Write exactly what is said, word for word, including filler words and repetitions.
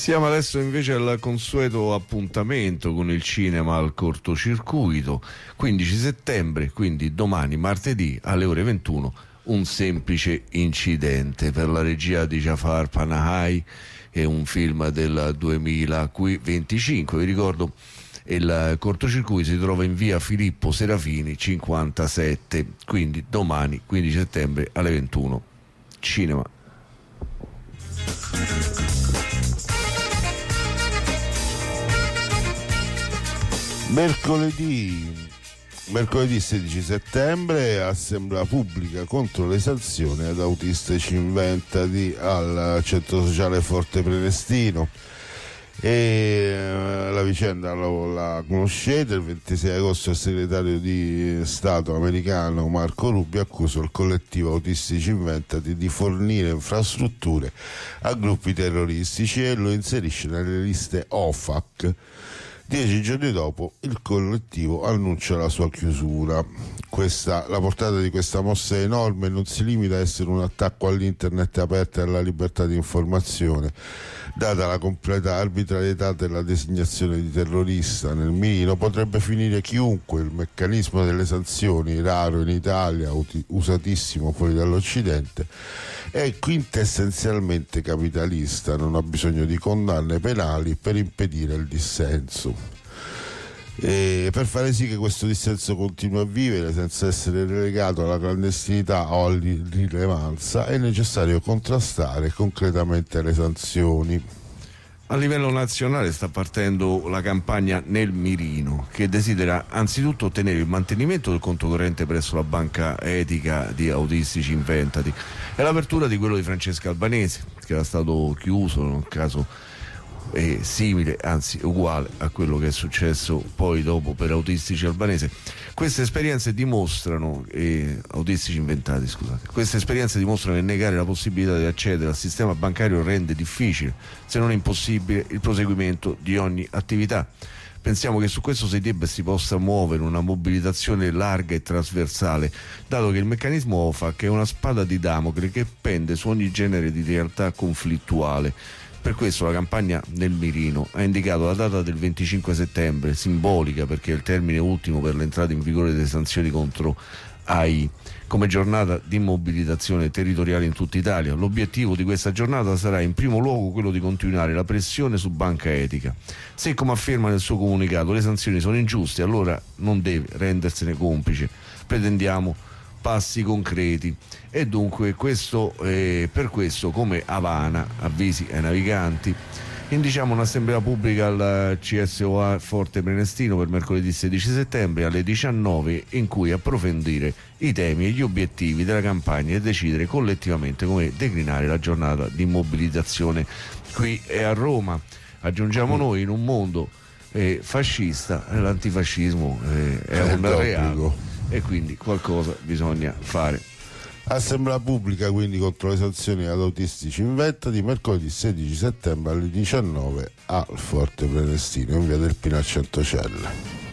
Siamo adesso invece al consueto appuntamento con il cinema al cortocircuito, quindici settembre, quindi domani martedì alle ore ventuno, Un semplice incidente, per la regia di Jafar Panahi, è un film del duemilaventicinque. Vi ricordo, il cortocircuito si trova in via Filippo Serafini cinquantasette, quindi domani quindici settembre alle ventuno, cinema. Mercoledì, mercoledì sedici settembre, assemblea pubblica contro le sanzioni ad Autistici Inventati al centro sociale Forte Prenestino. E la vicenda lo, la conoscete. Il ventisei agosto il segretario di Stato americano Marco Rubio accusa il collettivo Autistici Inventati di fornire infrastrutture a gruppi terroristici e lo inserisce nelle liste O F A C. Dieci giorni dopo il collettivo annuncia la sua chiusura. Questa, la portata di questa mossa è enorme e non si limita a essere un attacco all'internet aperta e alla libertà di informazione, data la completa arbitrarietà della designazione di terrorista. Nel mirino potrebbe finire chiunque. Il meccanismo delle sanzioni, raro in Italia, usatissimo fuori dall'Occidente, è quintessenzialmente capitalista, non ha bisogno di condanne penali per impedire il dissenso. E per fare sì che questo dissenso continui a vivere senza essere relegato alla clandestinità o all'irrilevanza, è necessario contrastare concretamente le sanzioni. A livello nazionale sta partendo la campagna Nel Mirino, che desidera anzitutto ottenere il mantenimento del conto corrente presso la banca etica di Autistici Inventati e l'apertura di quello di Francesca Albanese, che era stato chiuso in un caso è simile, anzi uguale a quello che è successo poi dopo per Autistici Albanese. Queste esperienze dimostrano, eh, Autistici Inventati, scusate, queste esperienze dimostrano che negare la possibilità di accedere al sistema bancario rende difficile, se non impossibile, il proseguimento di ogni attività. Pensiamo che su questo si debba e si possa muovere una mobilitazione larga e trasversale, dato che il meccanismo O F A C è una spada di Damocle che pende su ogni genere di realtà conflittuale. Per questo la campagna Nel Mirino ha indicato la data del venticinque settembre, simbolica perché è il termine ultimo per l'entrata in vigore delle sanzioni contro A I, come giornata di mobilitazione territoriale in tutta Italia. L'obiettivo di questa giornata sarà in primo luogo quello di continuare la pressione su Banca Etica. Se, come afferma nel suo comunicato, le sanzioni sono ingiuste, allora non deve rendersene complice. Pretendiamo passi concreti e dunque questo, eh, per questo, come Havana, avvisi ai naviganti, indiciamo un'assemblea pubblica al C S O A Forte Prenestino per mercoledì sedici settembre alle diciannove, in cui approfondire i temi e gli obiettivi della campagna e decidere collettivamente come declinare la giornata di mobilitazione qui e a Roma. Aggiungiamo noi, in un mondo eh, fascista, l'antifascismo eh, è, è un reato e quindi qualcosa bisogna fare. Assemblea pubblica quindi contro le sanzioni ad Autistici Inventati mercoledì sedici settembre alle diciannove al Forte Prenestino in via del Pino a Centocelle.